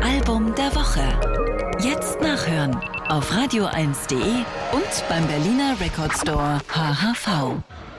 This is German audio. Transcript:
Album der Woche. Jetzt nachhören auf radio1.de und beim Berliner Record Store HHV.